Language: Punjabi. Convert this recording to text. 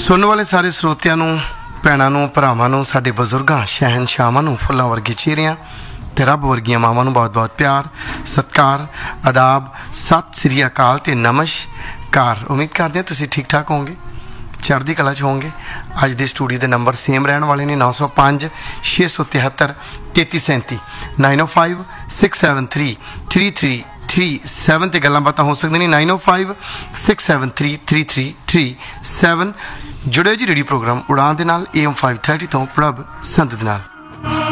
ਸੁਣਨ ਵਾਲੇ ਸਾਰੇ ਸਰੋਤਿਆਂ ਨੂੰ, ਭੈਣਾਂ ਨੂੰ, ਭਰਾਵਾਂ ਨੂੰ, ਸਾਡੇ ਬਜ਼ੁਰਗਾਂ ਸ਼ਹਿਨਸ਼ਾਹਾਂ ਨੂੰ, ਫੁੱਲਾਂ ਵਰਗੀ ਚਿਹਰਿਆਂ ਤੇ ਰੱਬ ਵਰਗੀਆਂ ਮਾਵਾਂ ਨੂੰ ਬਹੁਤ ਬਹੁਤ ਪਿਆਰ, ਸਤਿਕਾਰ, ਆਦਾਬ, ਸਤਿ ਸ੍ਰੀ ਅਕਾਲ ਤੇ ਨਮਸਕਾਰ। ਉਮੀਦ ਕਰਦੇ ਹਾਂ ਤੁਸੀਂ ਠੀਕ ਠਾਕ ਹੋਵੋਗੇ, ਚੜ੍ਹਦੀ ਕਲਾ 'ਚ ਹੋਵੋਗੇ। ਅੱਜ ਦੇ ਸਟੂਡੀਓ ਦੇ ਨੰਬਰ ਸੇਮ ਰਹਿਣ ਵਾਲੇ ਨੇ 905 673 3337 905 673 3337 ਤੇ ਗੱਲਾਂ ਬਾਤਾਂ ਹੋ ਸਕਦੀਆਂ ਨੇ 905 673 3337। ਜੁੜਿਓ ਜੀ ਰੇਡੀਓ ਪ੍ਰੋਗਰਾਮ ਉਡਾਨ ਦੇ ਨਾਲ AM 530 ਤੋਂ ਪ੍ਰਭ ਸੰਤ ਦੇ ਨਾਲ।